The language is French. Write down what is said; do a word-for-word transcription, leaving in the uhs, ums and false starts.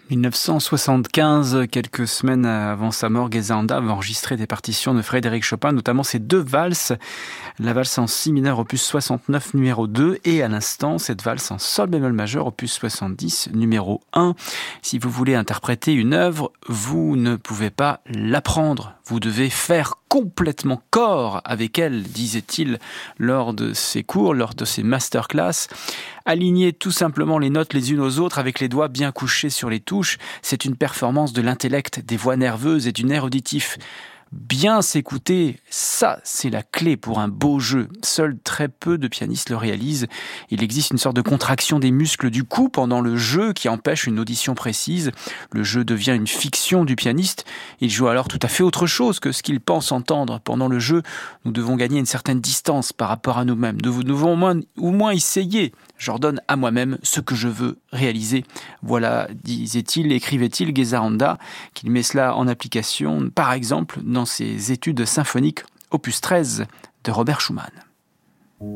dix-neuf cent soixante-quinze, quelques semaines avant sa mort, Gezahanda avait enregistré des partitions de Frédéric Chopin, notamment ses deux valses. La valse en si mineur, opus soixante-neuf, numéro deux, et à l'instant, cette valse en sol bémol majeur, opus soixante-dix, numéro un. Si vous voulez interpréter une œuvre, vous ne pouvez pas l'apprendre. Vous devez faire complètement corps avec elle, disait-il lors de ses cours, lors de ses masterclass. Aligner tout simplement les notes les unes aux autres avec les doigts bien couchés sur les touches, c'est une performance de l'intellect, des voix nerveuses et du nerf auditif. Bien s'écouter, ça c'est la clé pour un beau jeu. Seuls très peu de pianistes le réalisent. Il existe une sorte de contraction des muscles du cou pendant le jeu qui empêche une audition précise. Le jeu devient une fiction du pianiste. Il joue alors tout à fait autre chose que ce qu'il pense entendre. Pendant le jeu, nous devons gagner une certaine distance par rapport à nous-mêmes. Nous devons au moins, au moins essayer. J'ordonne à moi-même ce que je veux réaliser. Voilà, disait-il, écrivait-il, Gezahanda, qu'il met cela en application, par exemple, dans ses études symphoniques, opus treize de Robert Schumann.